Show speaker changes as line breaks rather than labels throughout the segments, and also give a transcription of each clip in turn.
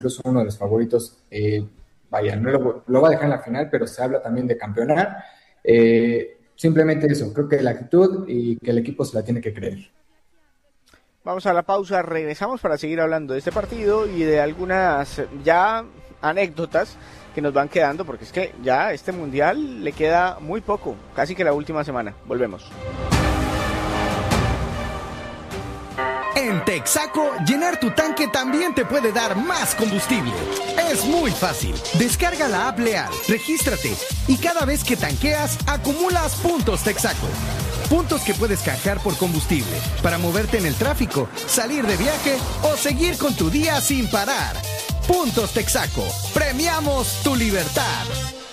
incluso uno de los favoritos, vaya, no lo va a dejar en la final, pero se habla también de campeonar. Simplemente eso, creo que la actitud y que el equipo se la tiene que creer.
Vamos a la pausa, regresamos para seguir hablando de este partido y de algunas ya anécdotas que nos van quedando, porque es que ya este mundial le queda muy poco, casi que la última semana. Volvemos.
En Texaco, llenar tu tanque también te puede dar más combustible. Es muy fácil. Descarga la app Leal, regístrate y cada vez que tanqueas, acumulas puntos Texaco. Puntos que puedes canjear por combustible para moverte en el tráfico, salir de viaje o seguir con tu día sin parar. Puntos Texaco. Premiamos tu libertad.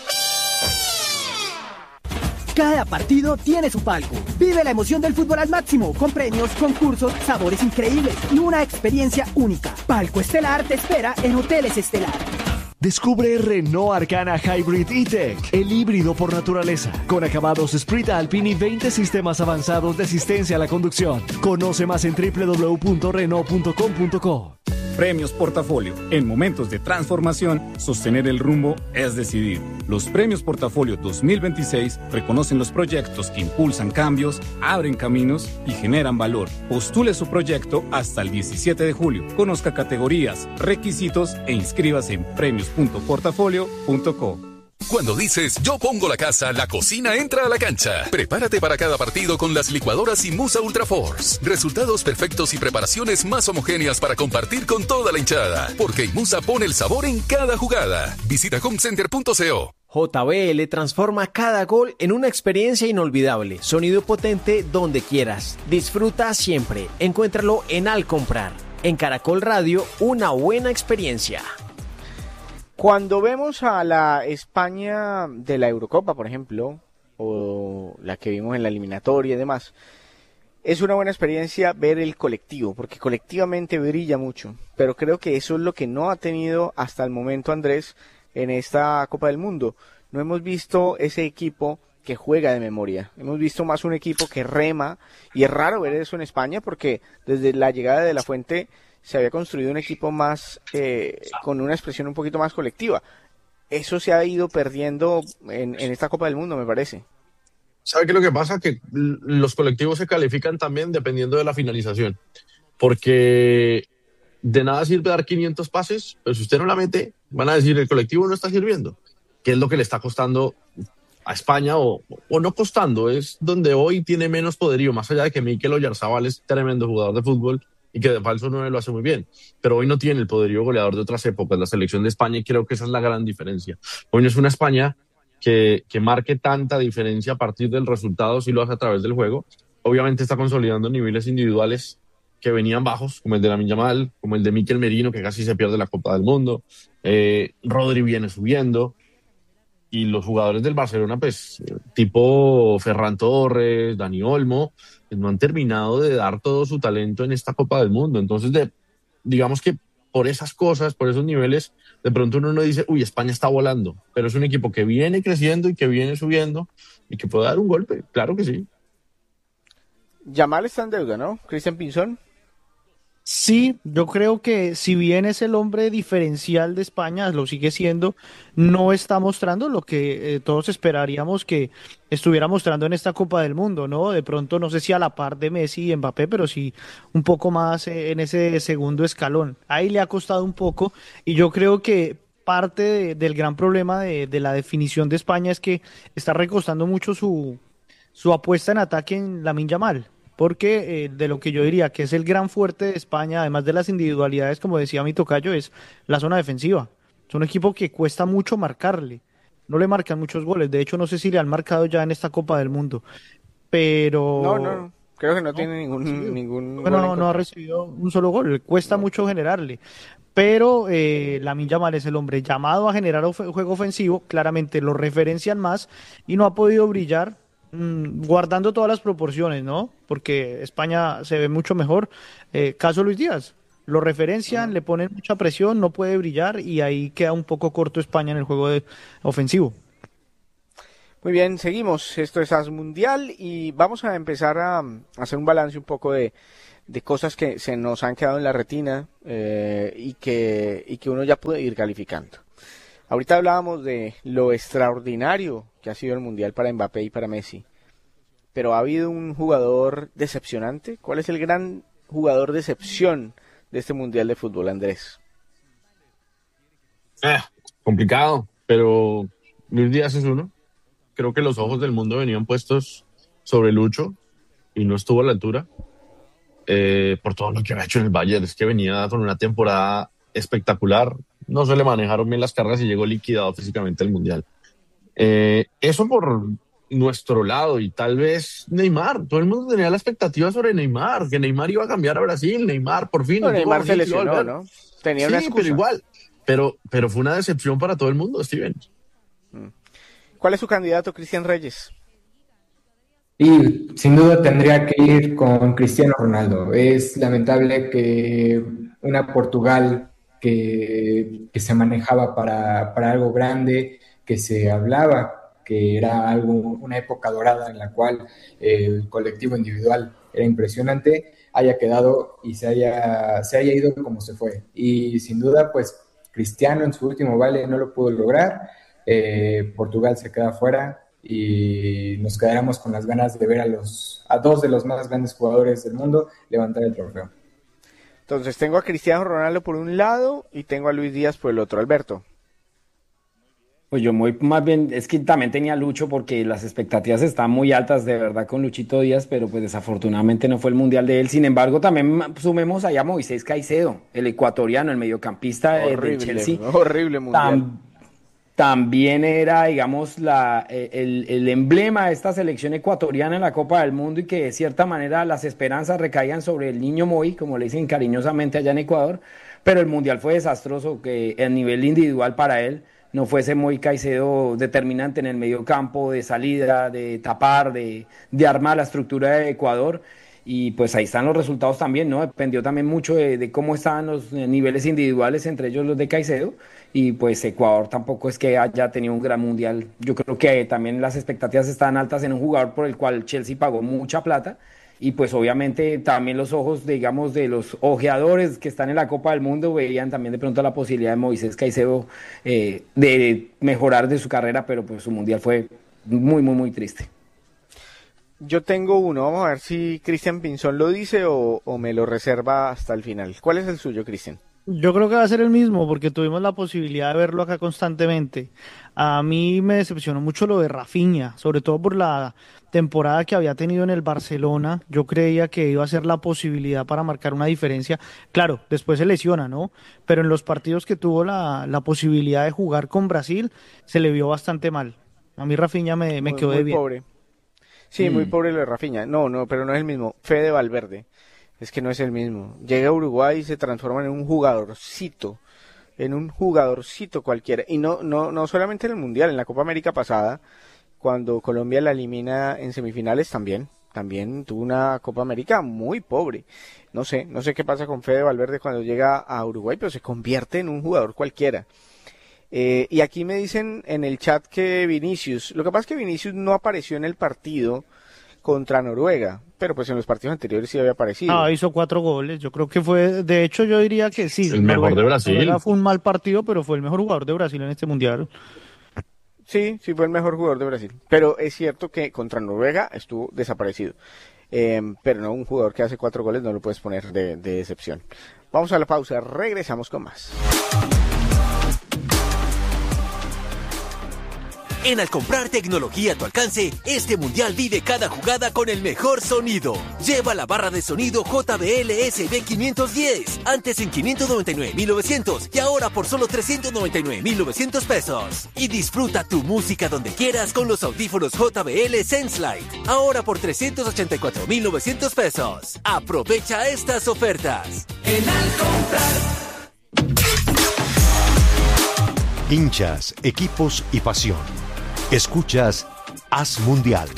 Cada partido tiene su palco. Vive la emoción del fútbol al máximo, con premios, concursos, sabores increíbles y una experiencia única. Palco Estelar te espera en Hoteles Estelar.
Descubre Renault Arcana Hybrid E-Tech, el híbrido por naturaleza, con acabados Sprint Alpine y 20 sistemas avanzados de asistencia a la conducción. Conoce más en www.renault.com.co.
Premios Portafolio. En momentos de transformación, sostener el rumbo es decidir. Los Premios Portafolio 2026 reconocen los proyectos que impulsan cambios, abren caminos y generan valor. Postule su proyecto hasta el 17 de julio. Conozca categorías, requisitos e inscríbase en premios.portafolio.co.
Cuando dices yo pongo la casa, la cocina entra a la cancha. Prepárate para cada partido con las licuadoras Imusa Ultra Force. Resultados perfectos y preparaciones más homogéneas para compartir con toda la hinchada. Porque Imusa pone el sabor en cada jugada. Visita homecenter.co.
JBL transforma cada gol en una experiencia inolvidable. Sonido potente donde quieras. Disfruta siempre. Encuéntralo en Al Comprar. En Caracol Radio, una buena experiencia.
Cuando vemos a la España de la Eurocopa, por ejemplo, o la que vimos en la eliminatoria y demás, es una buena experiencia ver el colectivo, porque colectivamente brilla mucho. Pero creo que eso es lo que no ha tenido hasta el momento Andrés en esta Copa del Mundo. No hemos visto ese equipo que juega de memoria. Hemos visto más un equipo que rema, y es raro ver eso en España porque desde la llegada de La Fuente se había construido un equipo más con una expresión un poquito más colectiva. Eso se ha ido perdiendo en esta Copa del Mundo, me parece.
¿Sabe qué es lo que pasa? Que los colectivos se califican también dependiendo de la finalización. Porque de nada sirve dar 500 pases, pero si usted no la mete, van a decir el colectivo no está sirviendo. ¿Qué es lo que le está costando a España? O no costando, es donde hoy tiene menos poderío, más allá de que Mikel Oyarzabal es tremendo jugador de fútbol y que de falso 9 lo hace muy bien, pero hoy no tiene el poderío goleador de otras épocas, la selección de España, y creo que esa es la gran diferencia. Hoy no es una España que marque tanta diferencia a partir del resultado, si lo hace a través del juego. Obviamente está consolidando niveles individuales que venían bajos, como el de Lamine Yamal, como el de Mikel Merino, que casi se pierde la Copa del Mundo. Rodri viene subiendo, y los jugadores del Barcelona, pues, tipo Ferran Torres, Dani Olmo, no han terminado de dar todo su talento en esta Copa del Mundo. Entonces, digamos que por esas cosas, por esos niveles, de pronto uno no dice, uy, España está volando, pero es un equipo que viene creciendo y que viene subiendo y que puede dar un golpe, claro que sí.
Yamal está en deuda, ¿no? Cristian Pinzón.
Sí, yo creo que si bien es el hombre diferencial de España, lo sigue siendo, no está mostrando lo que todos esperaríamos que estuviera mostrando en esta Copa del Mundo, ¿no? De pronto, no sé si a la par de Messi y Mbappé, pero sí un poco más en ese segundo escalón. Ahí le ha costado un poco, y yo creo que parte del gran problema de la definición de España es que está recostando mucho su apuesta en ataque en Lamine Yamal. Porque de lo que yo diría que es el gran fuerte de España, además de las individualidades, como decía mi tocayo, es la zona defensiva. Es un equipo que cuesta mucho marcarle. No le marcan muchos goles. De hecho, no sé si le han marcado ya en esta Copa del Mundo. Pero...
No. Creo que no tiene ningún
bueno,
gol
no ha recibido un solo gol. Le cuesta mucho generarle. Pero Lamine Yamal es el hombre llamado a generar juego ofensivo. Claramente lo referencian más y no ha podido brillar, guardando todas las proporciones, ¿no? Porque España se ve mucho mejor. Caso Luis Díaz, lo referencian, le ponen mucha presión, no puede brillar, y ahí queda un poco corto España en el juego ofensivo.
Muy bien, seguimos. Esto es AS Mundial y vamos a empezar a hacer un balance un poco de cosas que se nos han quedado en la retina y que uno ya puede ir calificando. Ahorita hablábamos de lo extraordinario que ha sido el Mundial para Mbappé y para Messi, pero ¿ha habido un jugador decepcionante? ¿Cuál es el gran jugador decepción de este Mundial de Fútbol, Andrés?
Complicado, pero Luis Díaz es uno. Creo que los ojos del mundo venían puestos sobre Lucho y no estuvo a la altura por todo lo que había hecho en el Bayern. Es que venía con una temporada espectacular, no se le manejaron bien las cargas y llegó liquidado físicamente al Mundial. Eso por nuestro lado, y tal vez Neymar. Todo el mundo tenía la expectativa sobre Neymar, que Neymar iba a cambiar a Brasil. Neymar por fin.
No, Neymar se lesionó, ¿no? Tenía una excusa.
Pero igual, pero fue una decepción para todo el mundo, Steven.
¿Cuál es su candidato, Cristian Reyes?
Y sin duda tendría que ir con Cristiano Ronaldo. Es lamentable que una Portugal que se manejaba para algo grande, que se hablaba que era una época dorada en la cual el colectivo individual era impresionante, haya quedado y se haya ido como se fue. Y sin duda, pues Cristiano en su último baile no lo pudo lograr. Portugal se queda fuera y nos quedaremos con las ganas de ver a dos de los más grandes jugadores del mundo levantar el trofeo.
Entonces tengo a Cristiano Ronaldo por un lado y tengo a Luis Díaz por el otro. Alberto.
Pues yo más bien, es que también tenía Lucho porque las expectativas están muy altas de verdad con Luchito Díaz, pero pues desafortunadamente no fue el Mundial de él. Sin embargo, también sumemos allá a Moisés Caicedo, el ecuatoriano, el mediocampista del Chelsea.
Horrible Mundial.
También era, digamos, el emblema de esta selección ecuatoriana en la Copa del Mundo y que de cierta manera las esperanzas recaían sobre el niño Moi, como le dicen cariñosamente allá en Ecuador, pero el Mundial fue desastroso, que a nivel individual para él no fuese Moi Caicedo determinante en el medio campo, de salida, de tapar, de armar la estructura de Ecuador. Y pues ahí están los resultados también, ¿no? Dependió también mucho de cómo estaban los niveles individuales, entre ellos los de Caicedo, y pues Ecuador tampoco es que haya tenido un gran Mundial. Yo creo que también las expectativas están altas en un jugador por el cual Chelsea pagó mucha plata, y pues obviamente también los ojos, digamos, de los ojeadores que están en la Copa del Mundo veían también de pronto la posibilidad de Moisés Caicedo de mejorar de su carrera, pero pues su Mundial fue muy, muy, muy triste.
Yo tengo uno, vamos a ver si Cristian Pinzón lo dice o me lo reserva hasta el final. ¿Cuál es el suyo, Cristian?
Yo creo que va a ser el mismo, porque tuvimos la posibilidad de verlo acá constantemente. A mí me decepcionó mucho lo de Rafinha, sobre todo por la temporada que había tenido en el Barcelona. Yo creía que iba a ser la posibilidad para marcar una diferencia. Claro, después se lesiona, ¿no? Pero en los partidos que tuvo la posibilidad de jugar con Brasil, se le vio bastante mal. A mí Rafinha me quedó de bien.
Pobre. Sí, muy pobre lo de Rafinha. No, pero no es el mismo. Fede Valverde. Es que no es el mismo. Llega a Uruguay y se transforma en un jugadorcito cualquiera. Y no solamente en el Mundial, en la Copa América pasada, cuando Colombia la elimina en semifinales también tuvo una Copa América muy pobre. No sé qué pasa con Fede Valverde cuando llega a Uruguay, pero se convierte en un jugador cualquiera. Y aquí me dicen en el chat que Vinicius, lo que pasa es que Vinicius no apareció en el partido contra Noruega, pero pues en los partidos anteriores sí había aparecido.
Hizo 4 goles, yo creo que fue, de hecho yo diría que sí.
El mejor de Brasil.
Noruega fue un mal partido, pero fue el mejor jugador de Brasil en este Mundial.
Sí fue el mejor jugador de Brasil, pero es cierto que contra Noruega estuvo desaparecido. Pero no, un jugador que hace 4 goles no lo puedes poner de excepción. Vamos a la pausa, regresamos con más.
En Al comprar tecnología a tu alcance, este Mundial vive cada jugada con el mejor sonido. Lleva la barra de sonido JBL SB510, antes en 599,900 y ahora por solo 399,900 pesos. Y disfruta tu música donde quieras con los audífonos JBL SenseLight, ahora por 384,900 pesos. Aprovecha estas ofertas.
En Al comprar.
Hinchas, equipos y pasión. Escuchas AS Mundial.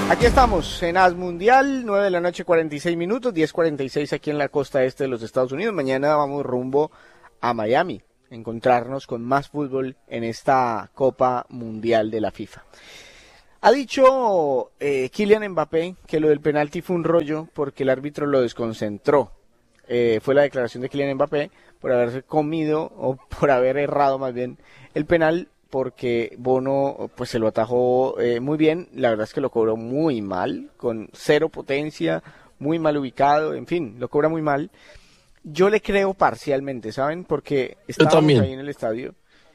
Aquí estamos en AS Mundial, 9 de la noche, 46 minutos, 10:46 aquí en la costa este de los Estados Unidos. Mañana vamos rumbo a Miami, a encontrarnos con más fútbol en esta Copa Mundial de la FIFA. Ha dicho Kylian Mbappé que lo del penalti fue un rollo porque el árbitro lo desconcentró. Fue la declaración de Kylian Mbappé por haberse comido, o por haber errado más bien, el penal, porque Bono pues se lo atajó muy bien. La verdad es que lo cobró muy mal, con cero potencia, muy mal ubicado, en fin, lo cobra muy mal. Yo le creo parcialmente, ¿saben? Porque estábamos ahí en el estadio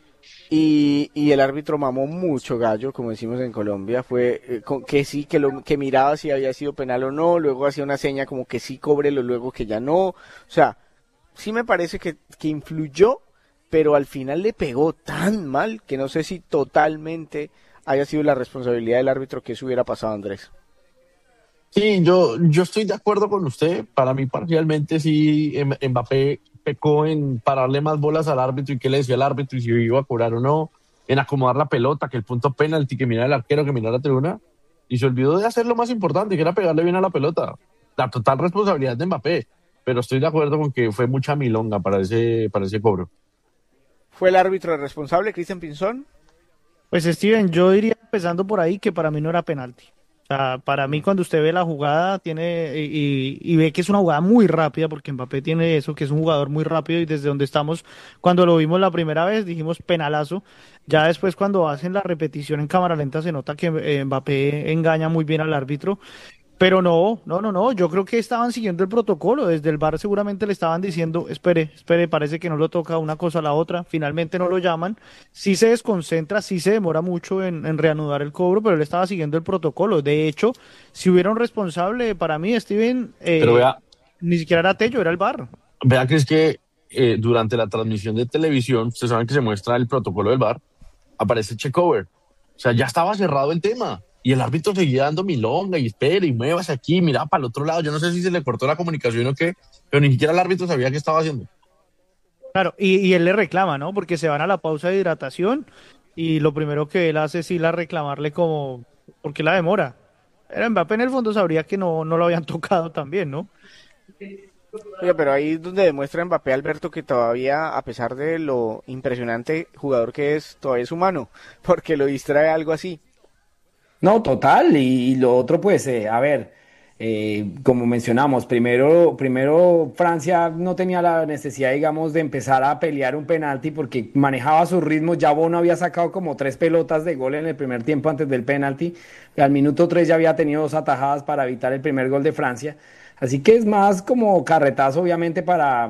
y el árbitro mamó mucho gallo, como decimos en Colombia. Fue que sí, que miraba si había sido penal o no, luego hacía una seña como que sí, cóbrelo, luego que ya no. O sea, sí me parece que influyó, pero al final le pegó tan mal que no sé si totalmente haya sido la responsabilidad del árbitro que eso hubiera pasado, Andrés.
Sí, yo estoy de acuerdo con usted. Para mí, parcialmente, sí, Mbappé pecó en pararle más bolas al árbitro y qué le decía al árbitro y si iba a cobrar o no, en acomodar la pelota, que el punto penalti, que mirar al arquero, que mirar la tribuna, y se olvidó de hacer lo más importante, que era pegarle bien a la pelota. La total responsabilidad de Mbappé, pero estoy de acuerdo con que fue mucha milonga para ese cobro.
¿Fue el árbitro el responsable, Cristian Pinzón?
Pues Steven, yo diría empezando por ahí que para mí no era penalti. O sea, para mí cuando usted ve la jugada y ve que es una jugada muy rápida, porque Mbappé tiene eso, que es un jugador muy rápido, y desde donde estamos, cuando lo vimos la primera vez, dijimos penalazo. Ya después cuando hacen la repetición en cámara lenta se nota que Mbappé engaña muy bien al árbitro. Pero no, yo creo que estaban siguiendo el protocolo. Desde el VAR seguramente le estaban diciendo, espere, parece que no lo toca una cosa a la otra. Finalmente no lo llaman, sí se desconcentra, sí se demora mucho en reanudar el cobro, pero él estaba siguiendo el protocolo. De hecho, si hubiera un responsable, para mí, Steven,
pero vea,
ni siquiera era Tello, era el VAR.
Vea que es que durante la transmisión de televisión, ustedes saben que se muestra el protocolo del VAR, aparece checkover. O sea, ya estaba cerrado el tema. Y el árbitro seguía dando milonga y espera y muévase aquí, mira para el otro lado. Yo no sé si se le cortó la comunicación o qué, pero ni siquiera el árbitro sabía qué estaba haciendo.
Claro, y él le reclama, ¿no? Porque se van a la pausa de hidratación y lo primero que él hace es ir a reclamarle como, ¿por qué la demora? Pero Mbappé en el fondo sabría que no lo habían tocado también, ¿no?
Oye, pero ahí es donde demuestra Mbappé, Alberto, que todavía, a pesar de lo impresionante jugador que es, todavía es humano, porque lo distrae algo así.
No, total, y lo otro pues, a ver, como mencionamos, primero Francia no tenía la necesidad, digamos, de empezar a pelear un penalti porque manejaba sus ritmos. Ya Bono había sacado como 3 pelotas de gol en el primer tiempo antes del penalti, al minuto 3 ya había tenido 2 atajadas para evitar el primer gol de Francia, así que es más como carretazo obviamente para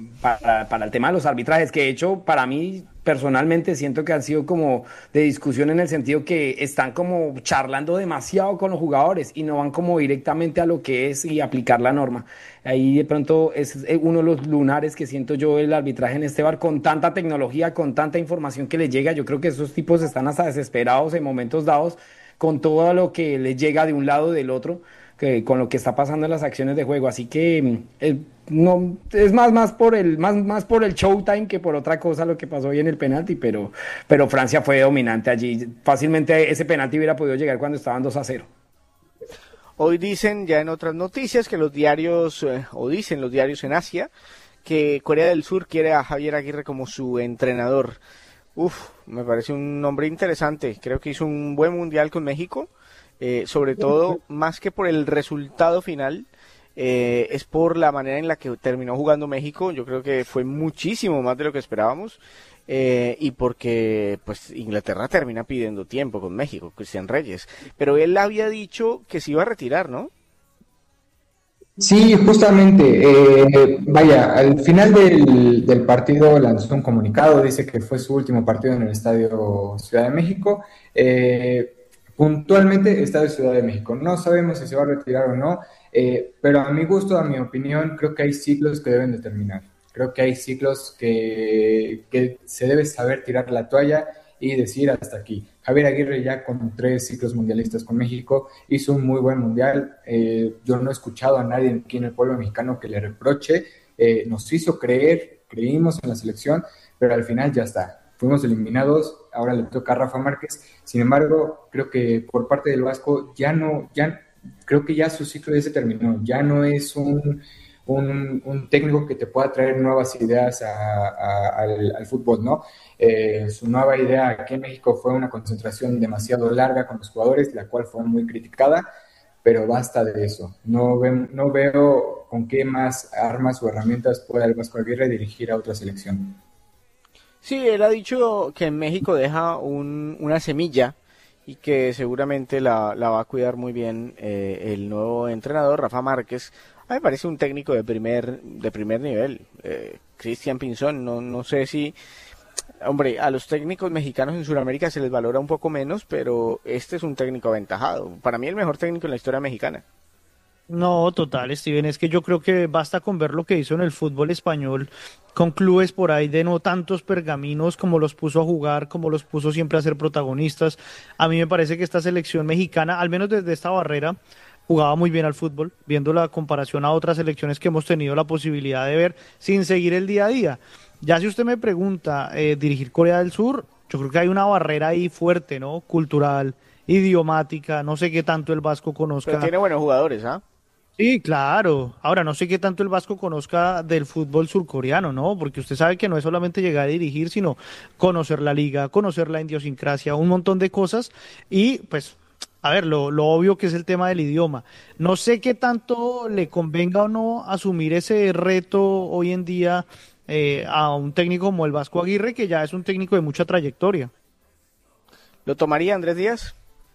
el tema de los arbitrajes, que de hecho para mí personalmente siento que han sido como de discusión en el sentido que están como charlando demasiado con los jugadores y no van como directamente a lo que es y aplicar la norma. Ahí de pronto es uno de los lunares que siento yo el arbitraje en este VAR, con tanta tecnología, con tanta información que les llega. Yo creo que esos tipos están hasta desesperados en momentos dados con todo lo que les llega de un lado o del otro, que con lo que está pasando en las acciones de juego, así que no es más por el showtime que por otra cosa lo que pasó hoy en el penalti, pero Francia fue dominante allí. Fácilmente ese penalti hubiera podido llegar cuando estaban 2-0.
Hoy dicen ya en otras noticias que los diarios, dicen los diarios en Asia, que Corea del Sur quiere a Javier Aguirre como su entrenador. Me parece un nombre interesante. Creo que hizo un buen mundial con México. Sobre todo, más que por el resultado final, es por la manera en la que terminó jugando México. Yo creo que fue muchísimo más de lo que esperábamos, y porque pues Inglaterra termina pidiendo tiempo con México, Cristian Reyes, pero él había dicho que se iba a retirar, ¿no?
Sí, justamente, vaya, al final del partido lanzó un comunicado, dice que fue su último partido en el Estadio Ciudad de México. Puntualmente Estadio Ciudad de México. No sabemos si se va a retirar o no, pero a mi gusto, a mi opinión, creo que hay ciclos que deben de terminar. Creo que hay ciclos que se debe saber tirar la toalla y decir hasta aquí. Javier Aguirre ya con 3 ciclos mundialistas con México hizo un muy buen mundial. Yo no he escuchado a nadie aquí en el pueblo mexicano que le reproche. Nos hizo creer, creímos en la selección, pero al final ya está. Fuimos eliminados. ahora le toca a Rafa Márquez. Sin embargo, creo que por parte del Vasco creo que ya su ciclo ya se terminó, ya no es un técnico que te pueda traer nuevas ideas al fútbol, ¿no? Su nueva idea aquí en México fue una concentración demasiado larga con los jugadores, la cual fue muy criticada, pero basta de eso. No veo con qué más armas o herramientas pueda el Vasco Aguirre dirigir a otra selección.
Sí, él ha dicho que en México deja una semilla y que seguramente la va a cuidar muy bien el nuevo entrenador, Rafa Márquez. A mí me parece un técnico de primer nivel. Cristian Pinzón, no sé si... Hombre, a los técnicos mexicanos en Sudamérica se les valora un poco menos, pero este es un técnico aventajado. Para mí el mejor técnico en la historia mexicana.
No, total, Steven, es que yo creo que basta con ver lo que hizo en el fútbol español con clubes por ahí de no tantos pergaminos, como los puso a jugar, como los puso siempre a ser protagonistas. A mí me parece que esta selección mexicana, al menos desde esta barrera, jugaba muy bien al fútbol, viendo la comparación a otras selecciones que hemos tenido la posibilidad de ver sin seguir el día a día. Ya si usted me pregunta, dirigir Corea del Sur, yo creo que hay una barrera ahí fuerte, ¿no? Cultural, idiomática, no sé qué tanto el Vasco conozca.
Pero tiene buenos jugadores, ¿ah?
Sí, claro. Ahora, no sé qué tanto el Vasco conozca del fútbol surcoreano, ¿no? Porque usted sabe que no es solamente llegar a dirigir, sino conocer la liga, conocer la idiosincrasia, un montón de cosas. Y, pues, a ver, lo obvio que es el tema del idioma. No sé qué tanto le convenga o no asumir ese reto hoy en día a un técnico como el Vasco Aguirre, que ya es un técnico de mucha trayectoria.
¿Lo tomaría Andrés Díaz?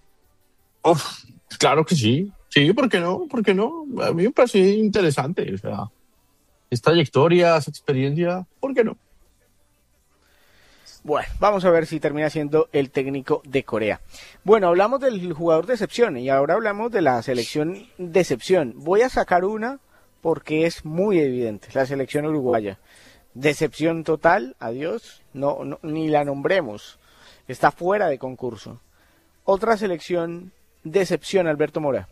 Claro que sí. Sí, ¿por qué no? ¿Por qué no? A mí me parece interesante. O sea, es trayectoria, es experiencia, ¿por qué no?
Bueno, vamos a ver si termina siendo el técnico de Corea. Bueno, hablamos del jugador de excepción y ahora hablamos de la selección de excepción. Voy a sacar una porque es muy evidente, la selección uruguaya. Decepción total, adiós, no, ni la nombremos, está fuera de concurso. Otra selección de excepción, Alberto Mora.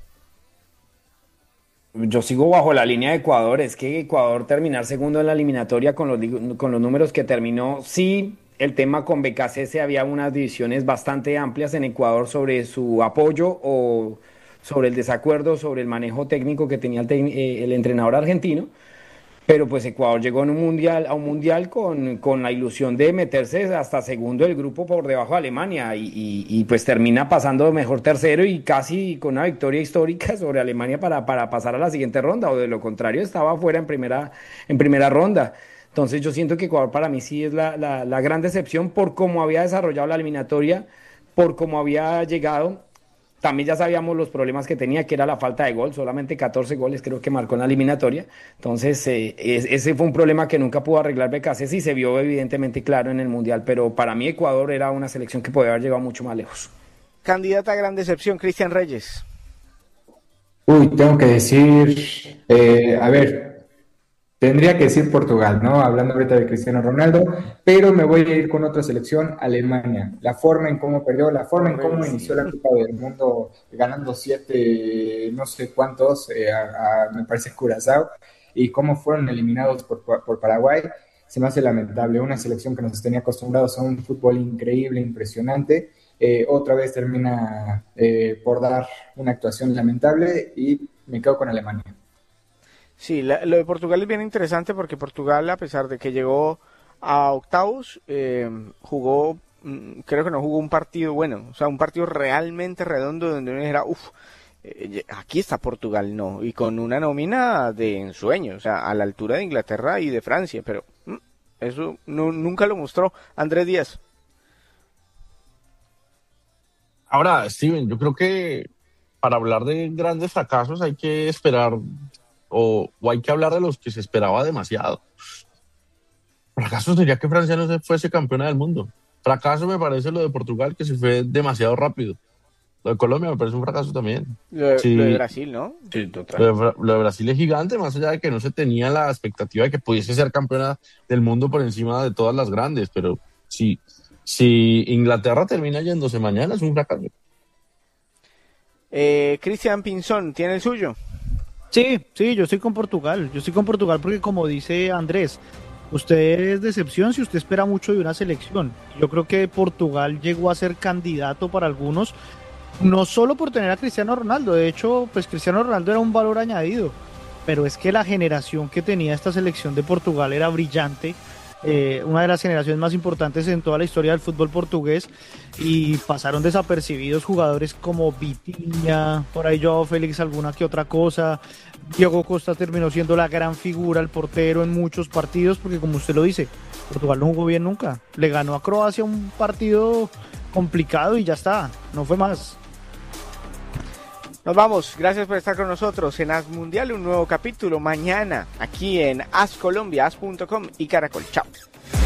Yo sigo bajo la línea de Ecuador, es que Ecuador terminar segundo en la eliminatoria con los números que terminó, sí, el tema con BKC había unas divisiones bastante amplias en Ecuador sobre su apoyo o sobre el desacuerdo, sobre el manejo técnico que tenía el entrenador argentino, pero pues Ecuador llegó a un mundial con la ilusión de meterse hasta segundo del grupo por debajo de Alemania y pues termina pasando mejor tercero y casi con una victoria histórica sobre Alemania para pasar a la siguiente ronda, o de lo contrario estaba fuera en primera ronda. Entonces yo siento que Ecuador para mí sí es la gran decepción por cómo había desarrollado la eliminatoria, por cómo había llegado. También ya sabíamos los problemas que tenía, que era la falta de gol, solamente 14 goles creo que marcó en la eliminatoria. Entonces, ese fue un problema que nunca pudo arreglar Becasés y se vio evidentemente claro en el Mundial, pero para mí Ecuador era una selección que podía haber llegado mucho más lejos.
Candidata a gran decepción, Cristian Reyes.
Tengo que decir, tendría que decir Portugal, ¿no? Hablando ahorita de Cristiano Ronaldo, pero me voy a ir con otra selección, Alemania. La forma en cómo perdió, la forma en cómo inició la Copa del Mundo, ganando 7, no sé cuántos, me parece Curazao, y cómo fueron eliminados por Paraguay, se me hace lamentable. Una selección que nos tenía acostumbrados a un fútbol increíble, impresionante, otra vez termina por dar una actuación lamentable y me quedo con Alemania.
Sí, lo de Portugal es bien interesante porque Portugal, a pesar de que llegó a octavos, jugó, creo que no jugó un partido bueno, o sea, un partido realmente redondo donde uno dijera, aquí está Portugal, no, y con una nómina de ensueño, o sea, a la altura de Inglaterra y de Francia, pero eso nunca lo mostró Andrés Díaz.
Ahora, Steven, yo creo que para hablar de grandes fracasos hay que esperar o hay que hablar de los que se esperaba demasiado. Fracaso sería que Francia no se fuese campeona del mundo. Fracaso me parece lo de Portugal, que se fue demasiado rápido. Lo de Colombia me parece un fracaso también.
Lo de Brasil, ¿no?
Sí, total. Lo de Brasil es gigante, más allá de que no se tenía la expectativa de que pudiese ser campeona del mundo por encima de todas las grandes, pero si Inglaterra termina yéndose mañana es un fracaso.
Cristian Pinzón, ¿tiene el suyo?
Sí, yo estoy con Portugal. Yo estoy con Portugal porque, como dice Andrés, usted es decepción si usted espera mucho de una selección. Yo creo que Portugal llegó a ser candidato para algunos, no solo por tener a Cristiano Ronaldo, de hecho, pues Cristiano Ronaldo era un valor añadido, pero es que la generación que tenía esta selección de Portugal era brillante, una de las generaciones más importantes en toda la historia del fútbol portugués, y pasaron desapercibidos jugadores como Vitinha, por ahí Joao Félix alguna que otra cosa. Diego Costa terminó siendo la gran figura, el portero en muchos partidos, porque como usted lo dice, Portugal no jugó bien nunca, le ganó a Croacia un partido complicado y ya está, no fue más.
Nos vamos, gracias por estar con nosotros en As Mundial, un nuevo capítulo mañana aquí en As Colombia, as.com y Caracol. Chao.